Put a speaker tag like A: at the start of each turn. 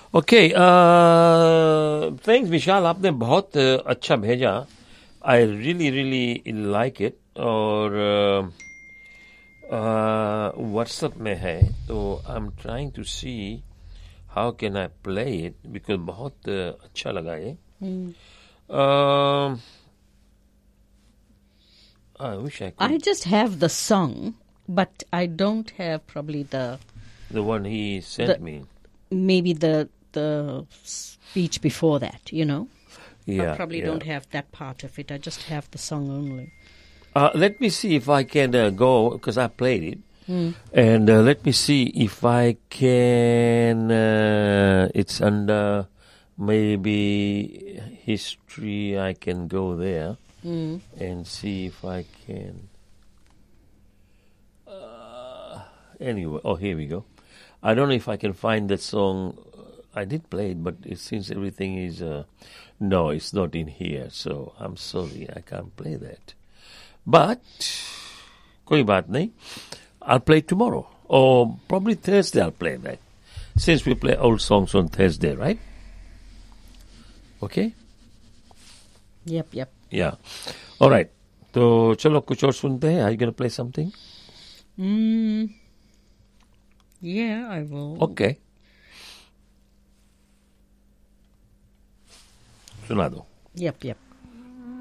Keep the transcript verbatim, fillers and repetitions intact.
A: Okay, thanks विशाल, आपने बहुत uh, अच्छा भेजा. I really really like it. और व्हाट्सएप में है तो I am trying to see how can I play it because बहुत uh, अच्छा लगा ये. I wish I
B: I just have the song, but I don't have probably the
A: the one he sent
B: The-
A: me.
B: maybe the the speech before that. You know,
A: Yeah,
B: I probably
A: yeah.
B: don't have that part of it. I just have the song only.
A: Uh, let me see if I can uh, go because I played it, and uh, let me see if I can. Uh, it's under maybe history. I can go there and see if I can. Uh, anyway, oh here we go. I don't know if I can find that song. I did play it, but it seems everything is. Uh, no, it's not in here. So I'm sorry, I can't play that. But, कोई बात नहीं. I'll play tomorrow. Or probably Thursday I'll play that. Since we play old songs on Thursday, right? Okay?
B: Yep, yep.
A: Yeah. All right. तो चलो कुछ और सुनते हैं. Are you going to play something?
B: Mm, yeah, I will.
A: Okay. सुना दो.
B: Yep, yep.